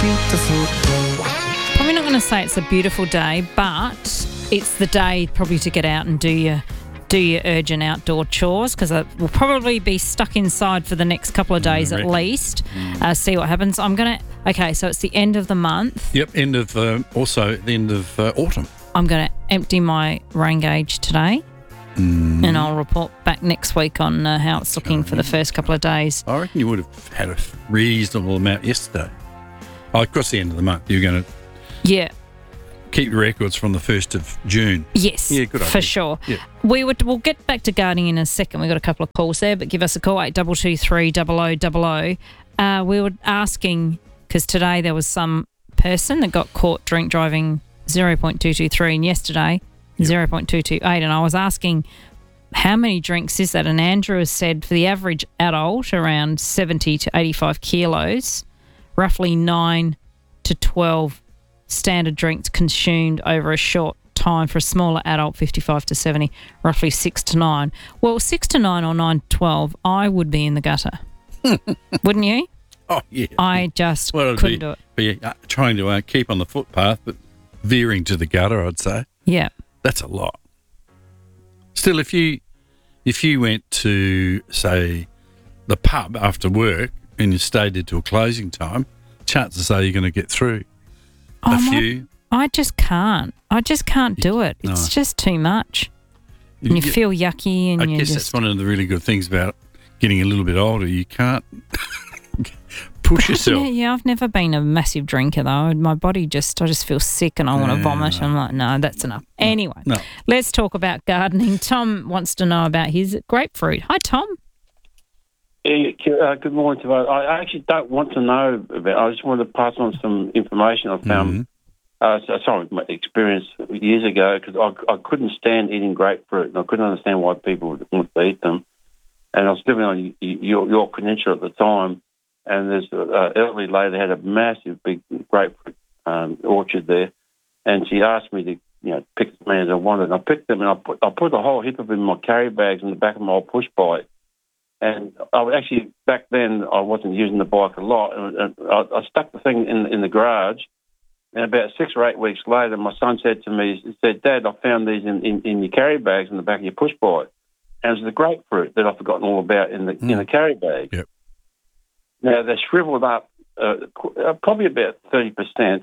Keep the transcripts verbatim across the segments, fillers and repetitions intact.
beautiful. Probably not going to say it's a beautiful day, but it's the day probably to get out and do your do your urgent outdoor chores, because we'll probably be stuck inside for the next couple of days at least. Mm. Uh, see what happens. I'm going to... Okay, so it's the end of the month. Yep, end of... Uh, also the end of uh, autumn. I'm going to empty my rain gauge today. Mm. And I'll report back next week on uh, how it's looking for the first couple of days. I reckon you would have had a reasonable amount yesterday. Oh, across the end of the month, you're going to... Yeah. Keep your records from the first of June. Yes, yeah, good idea. For sure. Yeah. We would, we'll get back to gardening in a second. We've got a couple of calls there, but give us a call, eight two two three, double oh double oh. Uh, we were asking, because today there was some person that got caught drink driving zero point two two three, and yesterday yep. zero point two two eight, and I was asking how many drinks is that, and Andrew has said for the average adult around seventy to eighty-five kilos, roughly nine to twelve standard drinks consumed over a short time. For a smaller adult, fifty-five to seventy, roughly six to nine. Well, six to nine or nine to twelve, I would be in the gutter. Wouldn't you? Oh, yeah. I just well, couldn't be, do it. Be uh, trying to uh, keep on the footpath, but veering to the gutter, I'd say. Yeah. That's a lot. Still, if you if you went to, say, the pub after work and you stayed there till closing time, chances are you're going to get through. Oh, a few. My, I just can't. I just can't do it. It's no. just too much. And you, you feel yucky. And I you guess just... that's one of the really good things about getting a little bit older. You can't push yourself. Yeah, yeah, I've never been a massive drinker, though. My body just, I just feel sick and I want to vomit. No. I'm like, no, that's enough. No. Anyway, no. let's talk about gardening. Tom wants to know about his grapefruit. Hi, Tom. Uh, good morning to you. I actually don't want to know about. I just wanted to pass on some information I found. Mm-hmm. Uh, so, sorry, my experience years ago, because I, I couldn't stand eating grapefruit, and I couldn't understand why people would want to eat them. And I was living on York, York Peninsula at the time, and there's an uh, elderly lady had a massive big grapefruit um, orchard there, and she asked me to, you know, pick as many as I wanted. And I picked them, and I put I put a whole heap of them in my carry bags in the back of my old push bike. And I would actually, back then, I wasn't using the bike a lot. And I, I stuck the thing in in the garage. And about six or eight weeks later, my son said to me, he said, "Dad, I found these in, in, in your carry bags in the back of your push bike." And it was the grapefruit that I'd forgotten all about in the mm. in the carry bag. Yep. Now, they're shriveled up uh, probably about thirty percent,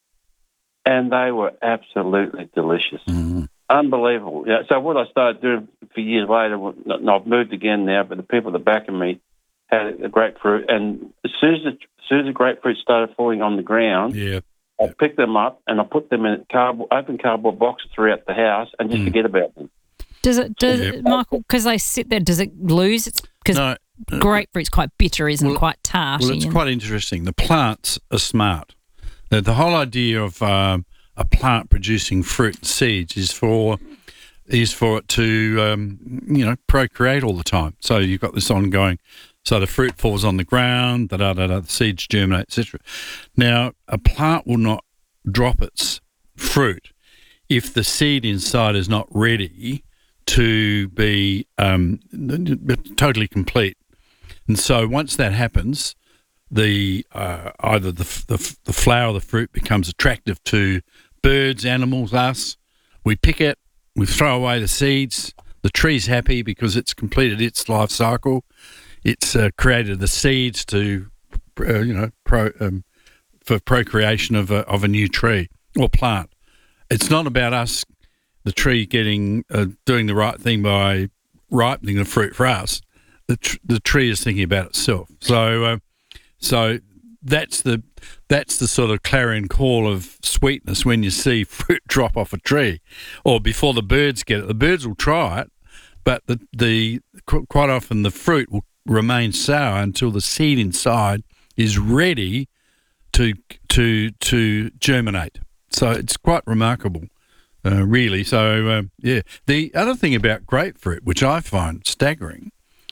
and they were absolutely delicious. Mm. Unbelievable. Yeah. So what I started doing for years later, and I've moved again now, but the people at the back of me had a grapefruit, and as soon as the, as soon as the grapefruit started falling on the ground, yeah. I picked them up and I put them in cardboard, open cardboard boxes throughout the house and just mm. forget about them. Does it, does yeah. it, Michael, because they sit there, does it lose its... Because no, grapefruit's quite bitter, isn't well, it? Quite tart. Well, it's quite interesting. The plants are smart. The, the whole idea of... Um, a plant producing fruit and seeds is for is for it to um, you know procreate all the time. So you've got this ongoing. So the fruit falls on the ground, da da da da. The seeds germinate, et cetera. Now a plant will not drop its fruit if the seed inside is not ready to be um, totally complete. And so once that happens, the uh, either the, the the flower or the fruit becomes attractive to birds, animals, us. We pick it, we throw away the seeds. The tree's happy because it's completed its life cycle. It's uh, created the seeds to, uh, you know, pro, um, for procreation of a, of a new tree or plant. It's not about us, the tree getting uh, doing the right thing by ripening the fruit for us. The tr- the tree is thinking about itself. So. Uh, So that's the that's the sort of clarion call of sweetness when you see fruit drop off a tree, or before the birds get it. The birds will try it, but the the quite often the fruit will remain sour until the seed inside is ready to to to germinate. So it's quite remarkable, uh, really. So uh, yeah, the other thing about grapefruit, which I find staggering.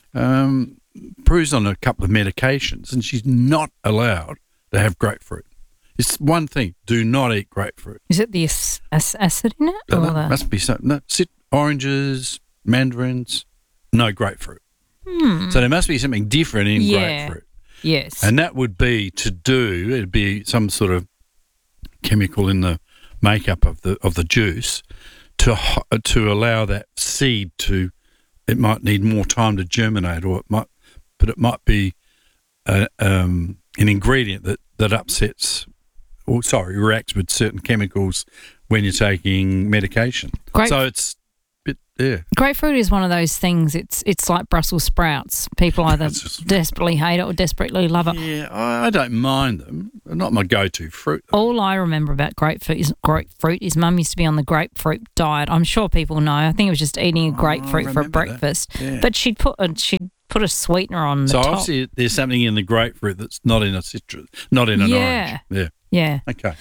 Um, Prue's on a couple of medications and she's not allowed to have grapefruit. It's one thing, do not eat grapefruit. Is it the ac- ac- acid in it? No, or no, the... must be something. No, sit, oranges, mandarins, no grapefruit. Hmm. So there must be something different in yeah. grapefruit. Yes. And that would be to do, it'd be some sort of chemical in the makeup of the of the juice to ho- to allow that seed to, it might need more time to germinate, or it might, but it might be a, um, an ingredient that, that upsets, or sorry, reacts with certain chemicals when you're taking medication. Grape- so it's bit, yeah. Grapefruit is one of those things. It's it's like Brussels sprouts. People either Just, desperately hate it or desperately love it. yeah, I, I don't mind them. They're not my go-to fruit. All I remember about grapefruit is grapefruit is Mum used to be on the grapefruit diet. I'm sure people know. I think it was just eating a grapefruit for remember that. breakfast. Yeah. But she'd put a, she'd put a sweetener on the So top. obviously there's something in the grapefruit that's not in a citrus, not in an Yeah. orange. Yeah. Yeah. Okay.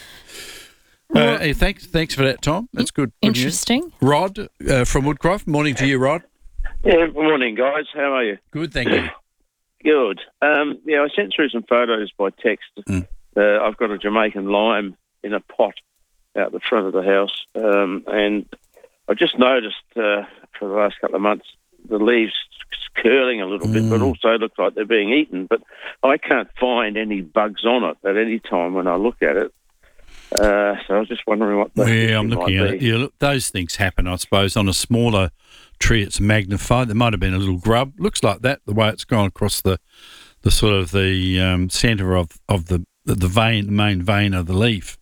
Well, uh, hey, thanks, thanks for that, Tom. That's good. good news. Interesting. Rod uh, from Woodcroft. Morning to you, Rod. Yeah, good morning, guys. How are you? Good, thank you. Good. Um, yeah, I sent through some photos by text. Mm. Uh, I've got a Jamaican lime in a pot out the front of the house, um, and I just noticed uh, for the last couple of months the leaves curling a little bit, but also look like they're being eaten. But I can't find any bugs on it at any time when I look at it. Uh, so I was just wondering what the Yeah, I'm looking might at it. be. Yeah, look, those things happen, I suppose. On a smaller tree, it's magnified. There might have been a little grub. Looks like that, the way it's gone across the, the sort of the um, centre of, of the, the vein, the main vein of the leaf.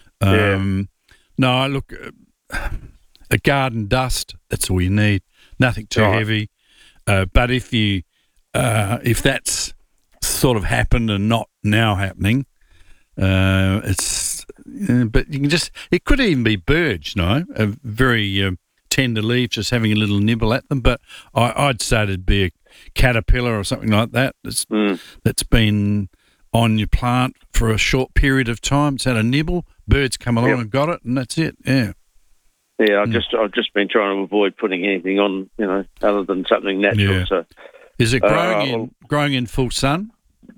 Um, No, I look, uh, a garden dust, that's all you need. Nothing too Right. heavy. Uh, but if you, uh, if that's sort of happened and not now happening, uh, it's, uh, but you can just, it could even be birds, you know, a very um, tender leaves, just having a little nibble at them. But I, I'd say it'd be a caterpillar or something like that that's, Mm. that's been on your plant for a short period of time. It's had a nibble, birds come along Yep. and got it, and that's it, yeah. Yeah, Hmm. I've just I've just been trying to avoid putting anything on, you know, other than something natural. Yeah. So Is it Uh, growing in well- growing in full sun?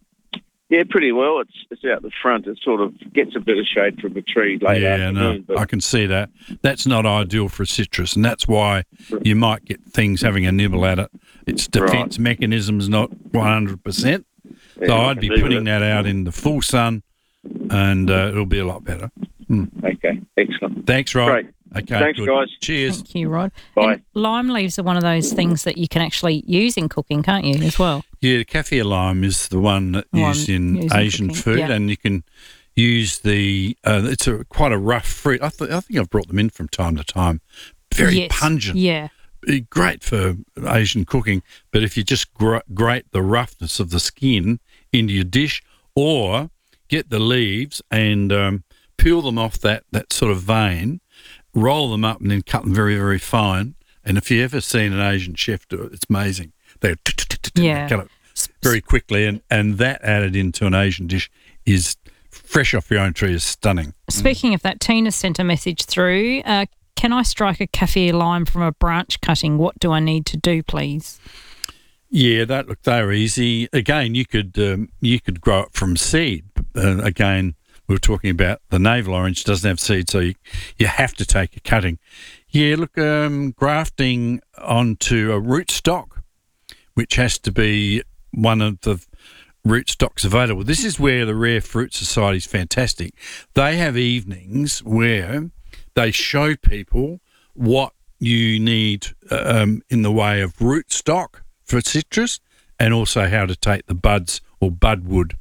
yeah, pretty well. It's it's out the front. It sort of gets a bit of shade from a tree late yeah, afternoon. no, but I can see that. That's not ideal for a citrus, and that's why you might get things having a nibble at it. Its defence mechanism's not one hundred percent. yeah, So I I'd can be live with putting it. that out in the full sun, and uh, it'll be a lot better. Okay, excellent. Thanks, Rod. Great. Okay, Thanks, good. guys. Cheers. Thank you, Rod. Bye. And lime leaves are one of those things that you can actually use in cooking, can't you, as well? Yeah, the kaffir lime is the one that One used in used in Asian cooking, food, yeah. and you can use the. Uh, it's a quite a rough fruit. I, th- I think I've brought them in from time to time. Very Yes. pungent. Yeah. Eh, Great for Asian cooking, but if you just gr- grate the roughness of the skin into your dish, or get the leaves and um, peel them off that that sort of vein, roll them up, and then cut them very very fine. And if you ever seen an Asian chef do it, it's amazing. They Yeah. cut it very quickly, and, and that added into an Asian dish is fresh off your own tree is stunning. Speaking of that, Tina sent a message through. Uh, can I strike a kaffir lime from a branch cutting? What do I need to do, please? Yeah, that look, they're easy. Again, you could um, you could grow it from seed. Uh, again, we were talking about the navel orange doesn't have seed, so you, you have to take a cutting. Yeah, look, um, grafting onto a rootstock, which has to be one of the rootstocks available. This is where the Rare Fruit Society is fantastic. They have evenings where they show people what you need um, in the way of rootstock for citrus, and also how to take the buds or budwood,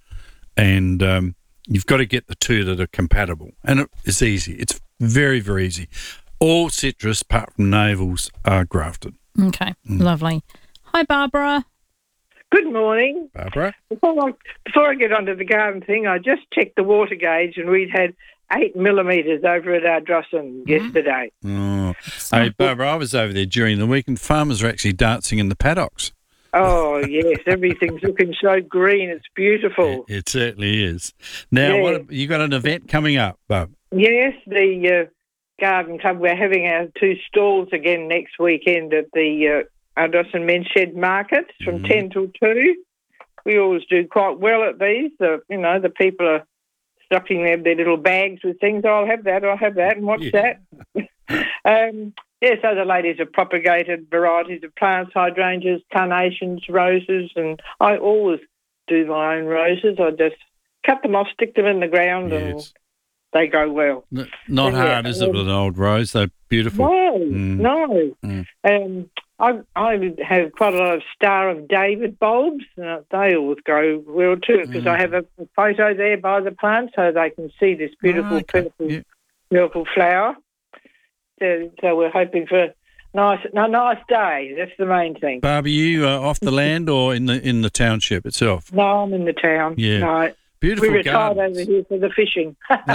and um, you've got to get the two that are compatible, and it, it's easy. It's very, very easy. All citrus, apart from navels, are grafted. Okay, lovely. Hi, Barbara. Good morning. Barbara? Before I, before I get onto the garden thing, I just checked the water gauge and we'd had eight millimetres over at our Drossen yesterday. Oh. Hey, Barbara, I was over there during the week, and farmers are actually dancing in the paddocks. Oh, yes, everything's looking so green. It's beautiful. It, it certainly is. Now, Yeah. what you got an event coming up, Barb? Yes, the uh, garden club, we're having our two stalls again next weekend at the uh, Ardossan Men's Shed Market from Mhm. ten till two. We always do quite well at these. The, you know, the people are stocking their, their little bags with things. I'll have that, I'll have that, and what's Yeah. that? um, yeah, so the ladies have propagated varieties of plants, hydrangeas, carnations, roses, and I always do my own roses. I just cut them off, stick them in the ground, Yes. and they go well. N- Not Yeah, hard, is it, um, with an old rose? They're beautiful. No, Mm. no. Mm. Um, I I have quite a lot of Star of David bulbs. Uh, they always go well too because Mm. I have a photo there by the plant so they can see this beautiful, Oh, okay. purple, Yeah. beautiful flower. So, so we're hoping for a nice, no, nice day. That's the main thing. Barbie, you uh, off the land or in the in the township itself? No, I'm in the town. Yeah. No, Beautiful we retired gardens. over here for the fishing.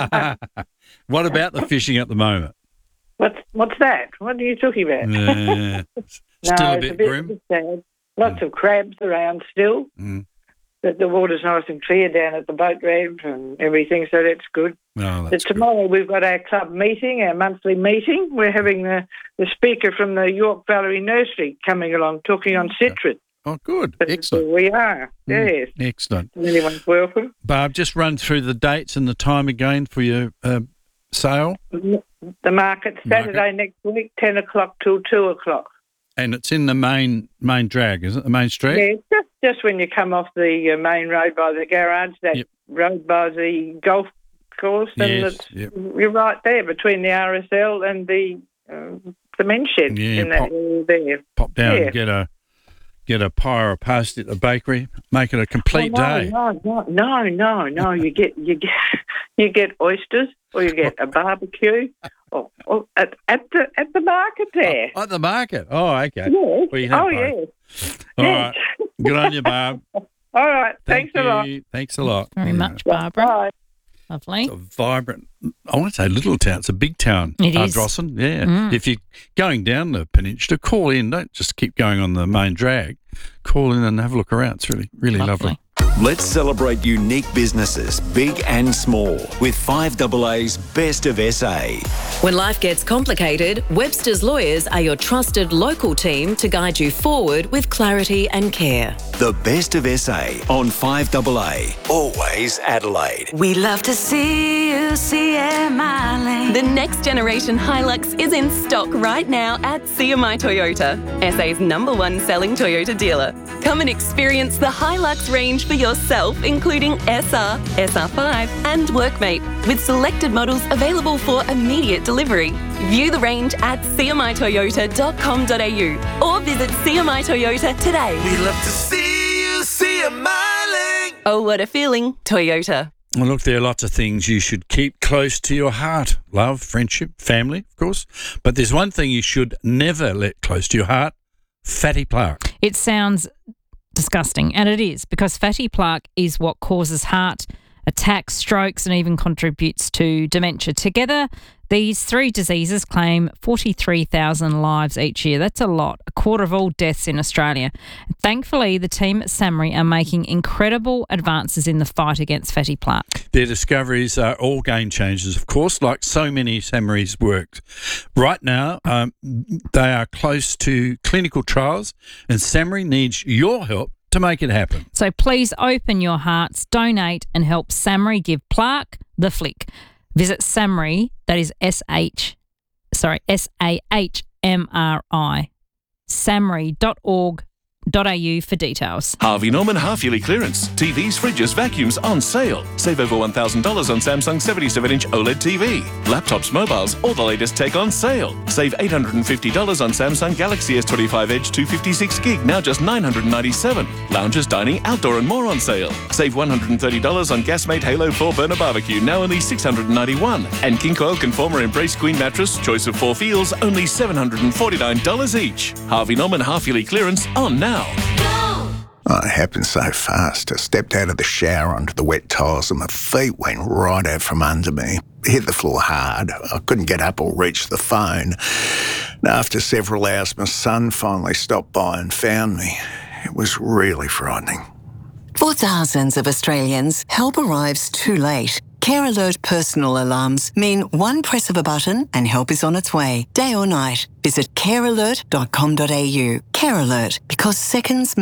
What about the fishing at the moment? What's what's that? What are you talking about? Uh, still no, a it's bit a bit, grim. bit sad. Lots of crabs around still. Mm. But the water's nice and clear down at the boat ramp and everything, so that's good. Oh, But that's good. tomorrow we've got our club meeting, our monthly meeting. We're having the, the speaker from the York Valerie Nursery coming along, talking on citrus. Oh, good. But Excellent. We are, Mm. yes. Excellent. Anyone's welcome. Barb, just run through the dates and the time again for your uh, sale. The market, Saturday next week, ten o'clock till two o'clock. And it's in the main main drag, is it? The main street? Yeah, just, just when you come off the uh, main road by the garage, that Yep. road by the golf course, and Yes, it's, yep. you're right there between the R S L and the um, the men's shed Yeah, in that pop- area there. Pop down Yeah. and get a get a pie or a post at the bakery. Make it a complete Oh, no, day. no, no, no, no, no. You get you get you get oysters, or you get a barbecue, or, or at, at the at the market there. Oh, at the market. Oh, okay. Yes. Well, you have Oh, both. yes. All yes. right. Good on you, Barb. All right. Thank Thanks a lot. you. Thanks a lot. Very Yeah. much, Barbara. Bye. Lovely. It's a vibrant, I want to say little town. It's a big town. It is. Ardrossan, yeah. Mm. If you're going down the peninsula, call in. Don't just keep going on the main drag. Call in and have a look around. It's really, really lovely. Let's celebrate unique businesses, big and small, with five A A's Best of S A. When life gets complicated, Webster's Lawyers are your trusted local team to guide you forward with clarity and care. The Best of S A on five A A. Always Adelaide. We love to see you see it, my lane. The next generation Hilux is in stock right now at C M I Toyota, S A's number one selling Toyota dealer. Come and experience the Hilux range for yourself, including S R, S R five and Workmate, with selected models available for immediate delivery. View the range at c m i toyota dot com dot a u or visit C M I Toyota today. We love to see you see a smiling. Oh, what a feeling, Toyota. Well, look, there are lots of things you should keep close to your heart. Love, friendship, family, of course. But there's one thing you should never let close to your heart, fatty plaque. It sounds disgusting, and it is, because fatty plaque is what causes heart attacks, strokes, and even contributes to dementia. Together, these three diseases claim forty-three thousand lives each year. That's a lot, a quarter of all deaths in Australia. Thankfully, the team at SAHMRI are making incredible advances in the fight against fatty plaque. Their discoveries are all game changers, of course, like so many SAHMRI's work. Right now, um, they are close to clinical trials, and SAHMRI needs your help to make it happen. So please open your hearts, donate, and help SAHMRI give plaque the flick. Visit SAHMRI, that is S H, sorry, S A H M R I, samri dot org dot a u for details. Harvey Norman half-yearly clearance. T Vs, fridges, vacuums on sale. Save over one thousand dollars on Samsung seventy-seven inch OLED T V. Laptops, mobiles, all the latest tech on sale. Save eight hundred fifty dollars on Samsung Galaxy S twenty-five Edge two fifty-six gig, now just nine hundred ninety-seven dollars. Lounges, dining, outdoor and more on sale. Save one hundred thirty dollars on Gasmate Halo four burner barbecue, now only six hundred ninety-one dollars. And King Coil Conformer Embrace Queen mattress, choice of four feels, only seven hundred forty-nine dollars each. Harvey Norman half-yearly clearance on now. Oh, it happened so fast. I stepped out of the shower onto the wet tiles and my feet went right out from under me. Hit the floor hard. I couldn't get up or reach the phone. And after several hours, my son finally stopped by and found me. It was really frightening. For thousands of Australians, help arrives too late. Care Alert personal alarms mean one press of a button and help is on its way, day or night. Visit care alert dot com dot a u. Care Alert, because seconds